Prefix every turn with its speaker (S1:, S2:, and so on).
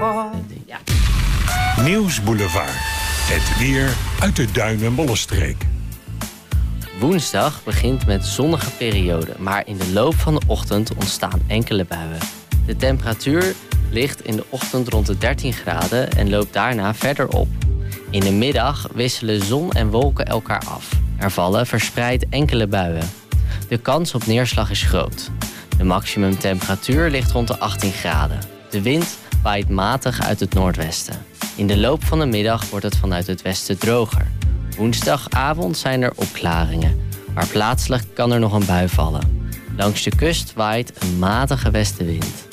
S1: Ja.
S2: Nieuwsboulevard. Het weer uit de Duin- en Bollenstreek.
S1: Woensdag begint met zonnige periode, maar in de loop van de ochtend ontstaan enkele buien. De temperatuur ligt in de ochtend rond de 13 graden en loopt daarna verder op. In de middag wisselen zon en wolken elkaar af. Er vallen verspreid enkele buien. De kans op neerslag is groot. De maximumtemperatuur ligt rond de 18 graden. De wind waait matig uit het noordwesten. In de loop van de middag wordt het vanuit het westen droger. Woensdagavond zijn er opklaringen, maar plaatselijk kan er nog een bui vallen. Langs de kust waait een matige westenwind.